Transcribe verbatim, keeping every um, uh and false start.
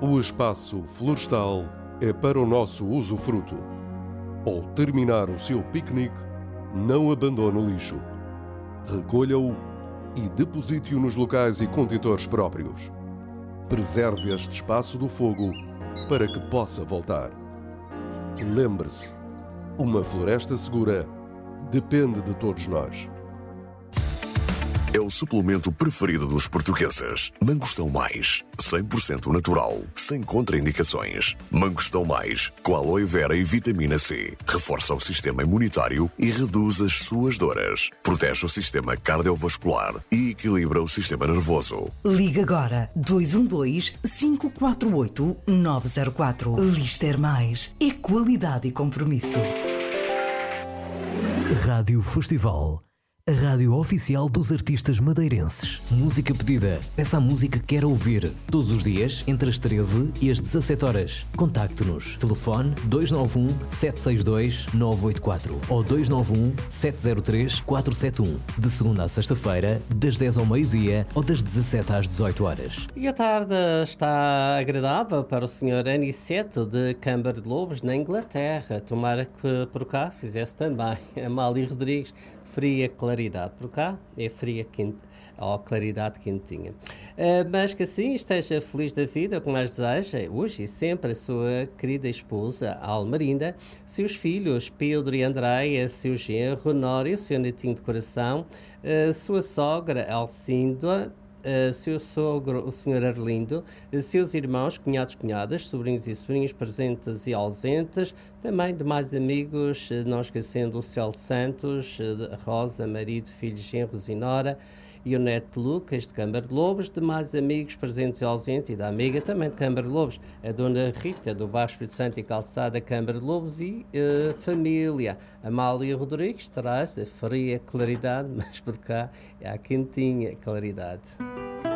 O espaço florestal é para o nosso usufruto. Ao terminar o seu piquenique, não abandone o lixo. Recolha-o e deposite-o nos locais e contentores próprios. Preserve este espaço do fogo para que possa voltar. Lembre-se, uma floresta segura depende de todos nós. É o suplemento preferido dos portugueses. Mangostão Mais, cem por cento natural, sem contraindicações. Mangostão Mais, com aloe vera e vitamina C. Reforça o sistema imunitário e reduz as suas dores. Protege o sistema cardiovascular e equilibra o sistema nervoso. Liga agora dois um dois, cinco quatro oito, nove zero quatro. Lister Mais é qualidade e compromisso. Rádio Festival. A rádio oficial dos artistas madeirenses. Música pedida. Peça a música que quer ouvir. Todos os dias, entre as treze e as dezassete horas. Contacte-nos. Telefone dois nove um, sete seis dois, nove oito quatro ou dois nove um, sete zero três, quatro sete um. De segunda a sexta-feira, das dez ao meio-dia ou das dezassete às dezoito horas. E a tarde está agradável para o senhor Aniceto de Câmara de Lobos, na Inglaterra. Tomara que por cá fizesse também. Amália Rodrigues. Fria claridade. Por cá é fria quente, ou claridade quentinha. Uh, mas que assim esteja feliz da vida, como mais deseja, hoje e sempre, a sua querida esposa, Almarinda, seus filhos, Pedro e Andréia, seu genro, Honório, seu netinho de coração, uh, sua sogra, Alcíndoa, Uh, seu sogro, o senhor Arlindo, uh, seus irmãos, cunhados, cunhadas, sobrinhos e sobrinhas presentes e ausentes, também demais amigos, uh, não esquecendo o Céu Santos, uh, Rosa, marido, filhos, genros e nora, e o neto Lucas de Câmara de Lobos, demais amigos presentes e ausentes, e da amiga também de Câmara de Lobos, a dona Rita do Baixo Espírito Santo e Calçada Câmara de Lobos e uh, família. Amália Rodrigues traz a fria claridade, mas por cá é a quentinha claridade.